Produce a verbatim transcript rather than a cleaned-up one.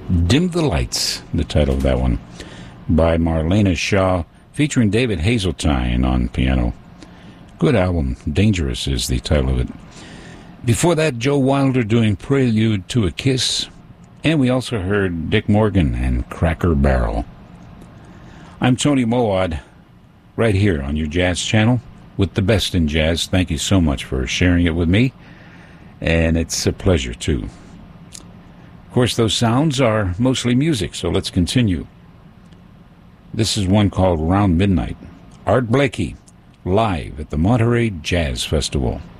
Dim the Lights, the title of that one, by Marlena Shaw, featuring David Hazeltine on piano. Good album. Dangerous is the title of it. Before that, Joe Wilder doing Prelude to a Kiss, and we also heard Dick Morgan and Cracker Barrel. I'm Tony Moawad, right here on your Jazz Channel with the best in jazz. Thank you so much for sharing it with me, and it's a pleasure, too. Of course, those sounds are mostly music, so let's continue. This is one called Round Midnight. Art Blakey, live at the Monterey Jazz Festival.